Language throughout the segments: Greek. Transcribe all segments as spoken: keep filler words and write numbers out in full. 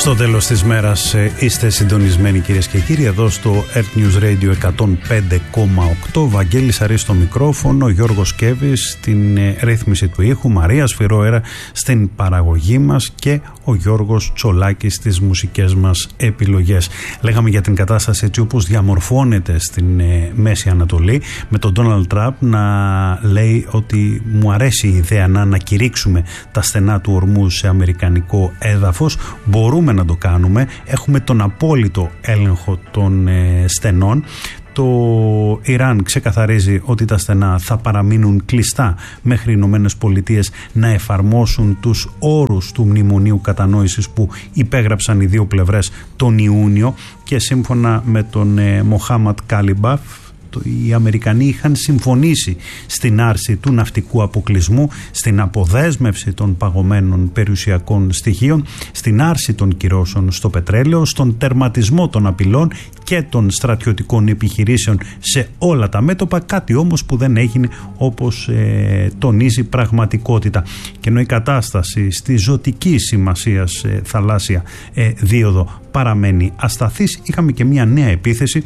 Στο τέλος της μέρας είστε συντονισμένοι, κυρίες και κύριοι, εδώ στο Earth News Radio εκατόν πέντε κόμμα οκτώ. Βαγγέλης Αρής στο μικρόφωνο, Γιώργος Κέβης στην ρύθμιση του ήχου, Μαρία Σφυρόερα στην παραγωγή μας και ο Γιώργος Τσολάκης στις μουσικές μας επιλογές. Λέγαμε για την κατάσταση έτσι όπως διαμορφώνεται στην ε, Μέση Ανατολή, με τον Ντόναλντ Τραμπ να λέει ότι μου αρέσει η ιδέα να ανακηρύξουμε τα στενά του ορμού σε αμερικανικό έδαφος. Μπορούμε να το κάνουμε, έχουμε τον απόλυτο έλεγχο των ε, στενών. Το Ιράν ξεκαθαρίζει ότι τα στενά θα παραμείνουν κλειστά μέχρι οι Ηνωμένες Πολιτείες να εφαρμόσουν τους όρους του μνημονίου κατανόησης που υπέγραψαν οι δύο πλευρές τον Ιούνιο, και σύμφωνα με τον ε, Μοχάμαντ Καλιμπάφ, οι Αμερικανοί είχαν συμφωνήσει στην άρση του ναυτικού αποκλεισμού, στην αποδέσμευση των παγωμένων περιουσιακών στοιχείων, στην άρση των κυρώσεων στο πετρέλαιο, στον τερματισμό των απειλών και των στρατιωτικών επιχειρήσεων σε όλα τα μέτωπα, κάτι όμως που δεν έγινε όπως ε, τονίζει πραγματικότητα. Και ενώ η κατάσταση στη ζωτική σημασίας ε, θαλάσσια ε, δίωδο παραμένει ασταθής, είχαμε και μια νέα επίθεση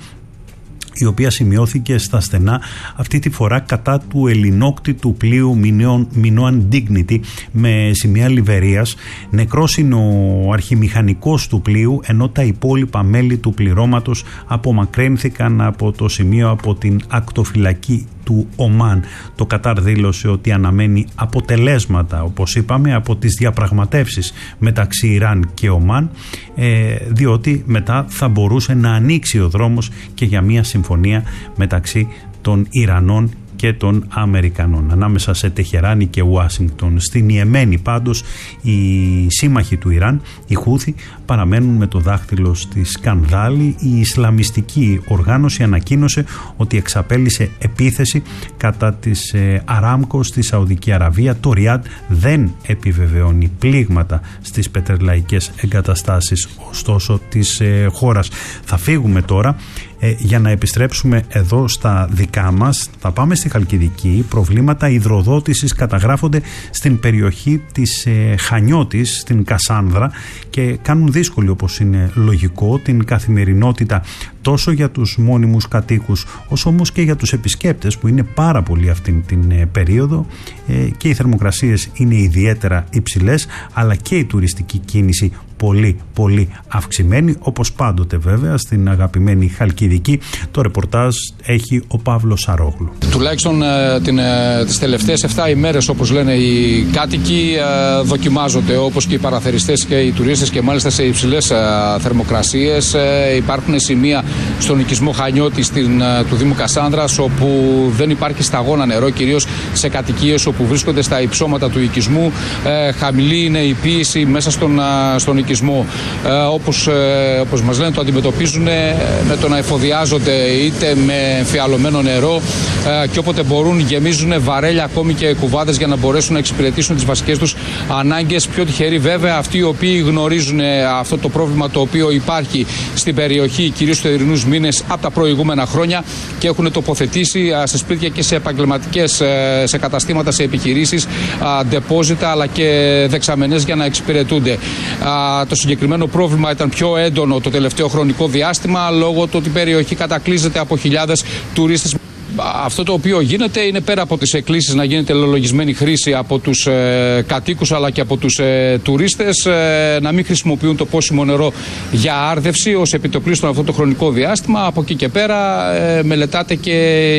η οποία σημειώθηκε στα στενά, αυτή τη φορά κατά του ελληνόκτητου πλοίου Minoan Dignity με σημαία Λιβερίας. Νεκρός είναι ο αρχιμηχανικός του πλοίου, ενώ τα υπόλοιπα μέλη του πληρώματος απομακρύνθηκαν από το σημείο από την ακτοφυλακή του Ομάν. Το Κατάρ δήλωσε ότι αναμένει αποτελέσματα, όπως είπαμε, από τις διαπραγματεύσεις μεταξύ Ιράν και Ομάν, ε, διότι μετά θα μπορούσε να ανοίξει ο δρόμος και για μια συμφωνία μεταξύ των Ιρανών και των Αμερικανών, ανάμεσα σε Τεχεράνη και Ουάσιγκτον. Στην Ιεμένη πάντως οι σύμμαχοι του Ιράν, οι Χούθι, παραμένουν με το δάχτυλο στη σκανδάλη. Η Ισλαμιστική οργάνωση ανακοίνωσε ότι εξαπέλυσε επίθεση κατά της ε, Αράμκο στη Σαουδική Αραβία. Το Ριάντ δεν επιβεβαιώνει πλήγματα στις πετρελαϊκές εγκαταστάσεις ωστόσο της ε, χώρας. Θα φύγουμε τώρα Ε, για να επιστρέψουμε εδώ στα δικά μας. Θα πάμε στη Χαλκιδική. Προβλήματα υδροδότησης καταγράφονται στην περιοχή της ε, Χανιώτης, στην Κασάνδρα, και κάνουν δύσκολη, όπως είναι λογικό, την καθημερινότητα τόσο για τους μόνιμους κατοίκους όσο όμως και για τους επισκέπτες, που είναι πάρα πολλοί αυτήν την ε, περίοδο, ε, και οι θερμοκρασίες είναι ιδιαίτερα υψηλές, αλλά και η τουριστική κίνηση πολύ πολύ αυξημένη, όπως πάντοτε βέβαια στην αγαπημένη Χαλκιδική. Το ρεπορτάζ έχει ο Παύλος Αρόγλου. Τουλάχιστον ε, την, ε, τις τελευταίες εφτά ημέρες, όπως λένε οι κάτοικοι, ε, δοκιμάζονται, όπως και οι παραθεριστές και οι τουρίστες, και μάλιστα σε υψηλές ε, θερμοκρασίες. Ε, υπάρχουν σημεία στον οικισμό Χανιώτη στην, ε, του Δήμου Κασάνδρας όπου δεν υπάρχει σταγόνα νερό, κυρίως σε κατοικίες όπου βρίσκονται στα υψώματα του οικισμού. Ε, χαμηλή είναι η πίεση μέσα στον, ε, στον οικισμό. Ε, όπως, ε, όπως μας λένε, το αντιμετωπίζουν ε, με το να εφοδιάζονται είτε με φιαλωμένο νερό ε, και όποτε μπορούν γεμίζουν βαρέλια, ακόμη και κουβάδες, για να μπορέσουν να εξυπηρετήσουν τις βασικές τους ανάγκες. Πιο τυχεροί βέβαια αυτοί οι οποίοι γνωρίζουν ε, αυτό το πρόβλημα το οποίο υπάρχει στην περιοχή, κυρίως στους ερηνούς μήνες, από τα προηγούμενα χρόνια, και έχουν τοποθετήσει ε, σε σπίτια και σε επαγγελματικές, ε, σε καταστήματα, σε επιχειρήσεις, ε, ντεπόζιτα αλλά και δεξαμενές για να εξυπηρετούνται. Ε, Το συγκεκριμένο πρόβλημα ήταν πιο έντονο το τελευταίο χρονικό διάστημα, λόγω του ότι η περιοχή κατακλείζεται από χιλιάδες τουρίστες. Αυτό το οποίο γίνεται είναι, πέρα από τις εκκλήσεις να γίνεται λογισμένη χρήση από τους ε, κατοίκους αλλά και από τους ε, τουρίστες, ε, να μην χρησιμοποιούν το πόσιμο νερό για άρδευση ως επιτοπλίστων αυτό το χρονικό διάστημα. Από εκεί και πέρα ε, μελετάται και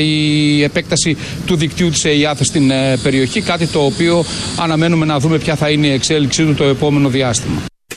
η επέκταση του δικτύου της ΕΙΑΘ στην ε, περιοχή, κάτι το οποίο αναμένουμε να δούμε ποια θα είναι η εξέλιξή του το επόμενο διάστημα.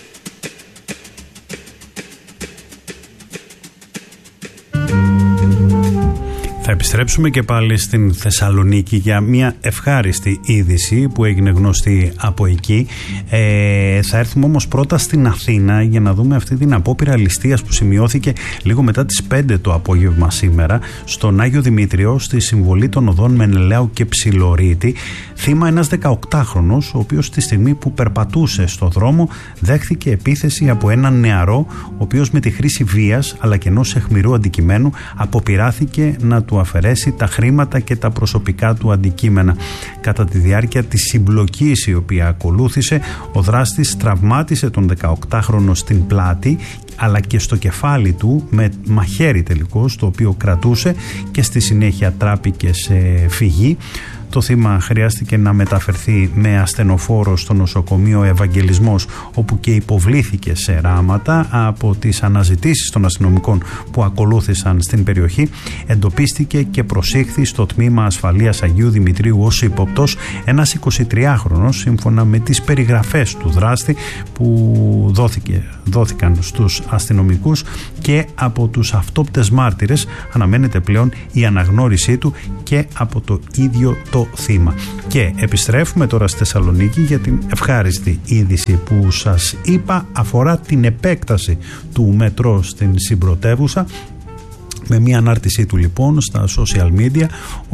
Θα επιστρέψουμε και πάλι στην Θεσσαλονίκη για μια ευχάριστη είδηση που έγινε γνωστή από εκεί. Ε, θα έρθουμε όμως πρώτα στην Αθήνα για να δούμε αυτή την απόπειρα ληστείας που σημειώθηκε λίγο μετά τις πέντε το απόγευμα σήμερα στον Άγιο Δημήτριο, στη συμβολή των οδών Μενελαίου και Ψιλορίτη. Θύμα ένας δεκαοκτάχρονος, ο οποίος τη στιγμή που περπατούσε στο δρόμο δέχθηκε επίθεση από έναν νεαρό, ο οποίος με τη χρήση βίας αλλά και ενός αιχμηρού αντικειμένου αποπειράθηκε να του αφαιρέσει αφαιρέσει τα χρήματα και τα προσωπικά του αντικείμενα. Κατά τη διάρκεια της συμπλοκής η οποία ακολούθησε, ο δράστης τραυμάτισε τον δεκαοκτάχρονο στην πλάτη αλλά και στο κεφάλι του με μαχαίρι τελικώς, το οποίο κρατούσε, και στη συνέχεια τράπηκε σε φυγή. Το θύμα χρειάστηκε να μεταφερθεί με ασθενοφόρο στο νοσοκομείο Ευαγγελισμός, όπου και υποβλήθηκε σε ράματα. Από τις αναζητήσεις των αστυνομικών που ακολούθησαν στην περιοχή, εντοπίστηκε και προσήχθη στο τμήμα ασφαλείας Αγίου Δημητρίου ως ύποπτος ένας εικοσιτριάχρονος, σύμφωνα με τις περιγραφές του δράστη που δόθηκε, δόθηκαν στους αστυνομικούς, και από τους αυτόπτες μάρτυρες αναμένεται πλέον η αναγνώρισή του και από το ίδιο το θύμα. Και επιστρέφουμε τώρα στη Θεσσαλονίκη για την ευχάριστη είδηση που σας είπα. Αφορά την επέκταση του μετρό στην συμπρωτεύουσα. Με μια ανάρτησή του λοιπόν στα social media,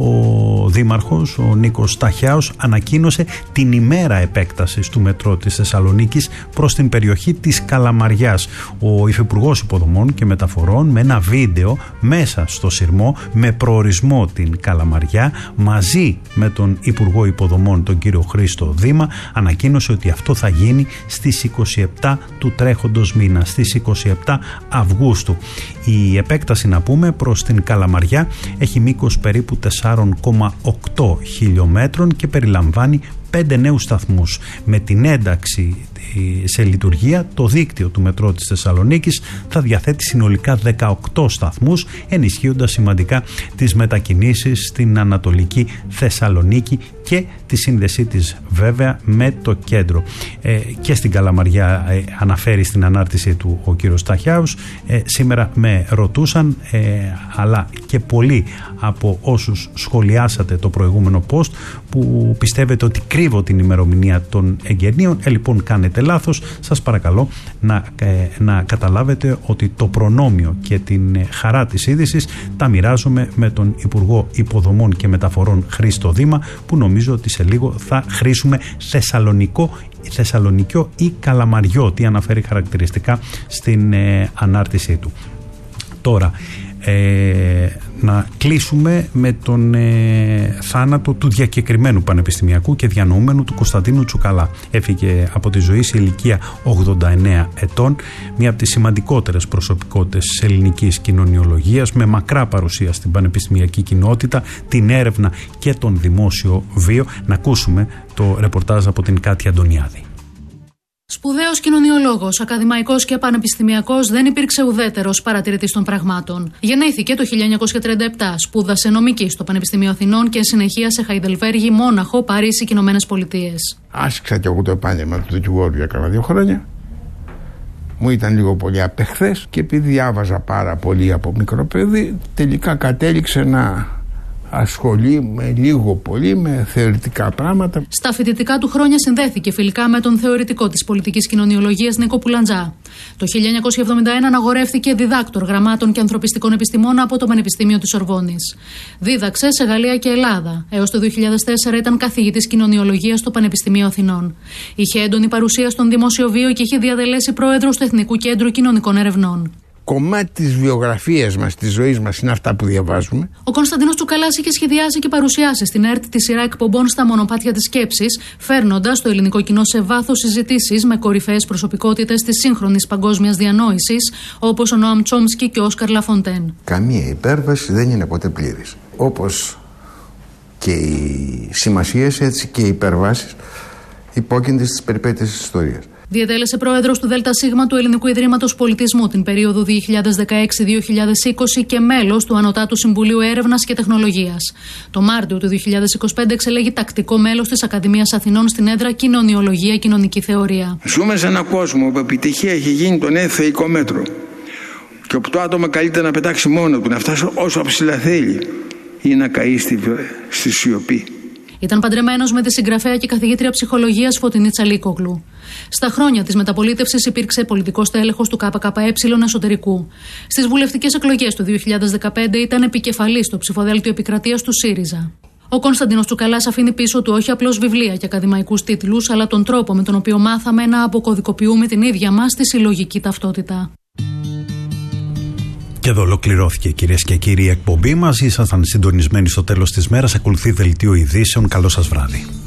ο δήμαρχος, ο Νίκος Σταχιάος, ανακοίνωσε την ημέρα επέκτασης του μετρό της Θεσσαλονίκης προς την περιοχή της Καλαμαριάς. Ο Υφυπουργός Υποδομών και Μεταφορών, με ένα βίντεο μέσα στο σειρμό με προορισμό την Καλαμαριά, μαζί με τον Υπουργό Υποδομών, τον κύριο Χρήστο Δήμα, ανακοίνωσε ότι αυτό θα γίνει στις είκοσι επτά του τρέχοντος μήνα, στις είκοσι επτά Αυγούστου. Η επέκταση, να πούμε, προς την Καλαμαριά έχει μήκος περίπου τέσσερα κόμμα οκτώ χιλιόμετρων και περιλαμβάνει πέντε νέους σταθμούς. Με την ένταξη σε λειτουργία, το δίκτυο του μετρό της Θεσσαλονίκης θα διαθέτει συνολικά δεκαοκτώ σταθμούς, ενισχύοντας σημαντικά τις μετακινήσεις στην Ανατολική Θεσσαλονίκη και τη σύνδεσή της βέβαια με το κέντρο. Ε, και στην Καλαμαριά ε, αναφέρει στην ανάρτησή του ο κύριος Σταχιάους. Ε, σήμερα με ρωτούσαν, ε, αλλά και πολλοί από όσους σχολιάσατε το προηγούμενο post, που πιστεύετε ότι κρύβω την ημερομηνία των εγγενείων. Ε, λοιπόν, κάνετε λάθος. Σας παρακαλώ να, ε, να καταλάβετε ότι το προνόμιο και την ε, χαρά της είδησης τα μοιράζομαι με τον Υπουργό Υποδομών και Μεταφορών Χρήστο Δήμα, που νομίζω ότι σε λίγο θα χρήσουμε θεσσαλονικό Θεσσαλονικιό ή Καλαμαριό, τι αναφέρει χαρακτηριστικά στην ε, ανάρτησή του. Τώρα, ε, να κλείσουμε με τον ε, θάνατο του διακεκριμένου πανεπιστημιακού και διανοούμενου του Κωνσταντίνου Τσουκαλά. Έφυγε από τη ζωή σε ηλικία ογδόντα εννέα ετών, μία από τις σημαντικότερες προσωπικότητες της ελληνικής κοινωνιολογίας, με μακρά παρουσία στην πανεπιστημιακή κοινότητα, την έρευνα και τον δημόσιο βίο. Να ακούσουμε το ρεπορτάζ από την Κάτια Αντωνιάδη. Σπουδαίος κοινωνιολόγος, ακαδημαϊκός και πανεπιστημιακός, δεν υπήρξε ουδέτερος παρατηρητής των πραγμάτων. Γεννήθηκε το χίλια εννιακόσια τριάντα επτά, σπούδασε νομική στο Πανεπιστήμιο Αθηνών και συνεχεία σε Χαϊδελβέργη, Μόναχο, Παρίσι και Ηνωμένες Πολιτείες. Άσκησα και εγώ το επάγγελμα του δικηγόρου για κάνα δύο χρόνια. Μου ήταν λίγο πολύ απεχθές και επειδή διάβαζα πάρα πολύ από μικρό παιδί, τελικά κατέληξε να ασχολεί λίγο πολύ με θεωρητικά πράγματα. Στα φοιτητικά του χρόνια συνδέθηκε φιλικά με τον θεωρητικό της πολιτικής κοινωνιολογίας Νίκο Πουλαντζά. Το χίλια εννιακόσια εβδομήντα ένα αναγορεύτηκε διδάκτορ γραμμάτων και ανθρωπιστικών επιστημών από το Πανεπιστήμιο της Σορβόνης. Δίδαξε σε Γαλλία και Ελλάδα. Έως το δύο χιλιάδες τέσσερα ήταν καθηγητής κοινωνιολογίας στο Πανεπιστήμιο Αθηνών. Είχε έντονη παρουσία στον δημόσιο βίο και είχε διατελέσει πρόεδρος του Εθνικού Κέντρου Κοινωνικών Ερευνών. Κομμάτι της βιογραφίας μας, της ζωής μας, είναι αυτά που διαβάζουμε. Ο Κωνσταντίνος Τσουκαλάς είχε σχεδιάσει και παρουσιάσει στην ΕΡΤ τη σειρά εκπομπών στα μονοπάτια της σκέψης, φέρνοντας το ελληνικό κοινό σε βάθος συζητήσεις με κορυφαίες προσωπικότητες της σύγχρονης παγκόσμιας διανόησης, όπως ο Νοάμ Τσόμσκι και ο Όσκαρ Λαφοντέν. Καμία υπέρβαση δεν είναι ποτέ πλήρης. Όπως και οι σημασίες, έτσι και οι υπερβάσεις υπόκεινται στις περιπέτειες της ιστορίας. Διετέλεσε πρόεδρος του ΔΣ του Ελληνικού Ιδρύματος Πολιτισμού την περίοδο δύο χιλιάδες δεκαέξι με δύο χιλιάδες είκοσι και μέλος του Ανωτάτου Συμβουλίου Έρευνας και Τεχνολογίας. Το Μάρτιο του δύο χιλιάδες είκοσι πέντε εξελέγει τακτικό μέλος της Ακαδημίας Αθηνών στην έδρα Κοινωνιολογία, Κοινωνική Θεωρία. Ζούμε σε έναν κόσμο που επιτυχία έχει γίνει το νέο θεϊκό μέτρο. Και όπου το άτομο καλείται να πετάξει μόνο του, να φτάσει όσο ψηλά θέλει ή να καεί στη, στη σιωπή. Ήταν παντρεμένος με τη συγγραφέα και καθηγήτρια ψυχολογίας Φωτεινή Τσαλίκογλου. Στα χρόνια της μεταπολίτευσης υπήρξε πολιτικός τέλεχος του ΚΚΕ εσωτερικού. Στις βουλευτικές εκλογές του δύο χιλιάδες δεκαπέντε ήταν επικεφαλής στο ψηφοδέλτιο επικρατείας του ΣΥΡΙΖΑ. Ο Κωνσταντίνος Τσουκαλάς αφήνει πίσω του όχι απλώς βιβλία και ακαδημαϊκούς τίτλους, αλλά τον τρόπο με τον οποίο μάθαμε να αποκωδικοποιούμε την ίδια μας τη συλλογική ταυτότητα. Και εδώ ολοκληρώθηκε, κυρίες και κύριοι, η εκπομπή μας. Ήσασταν συντονισμένοι στο τέλος της μέρας. Ακολουθεί δελτίο ειδήσεων. Καλό σας βράδυ.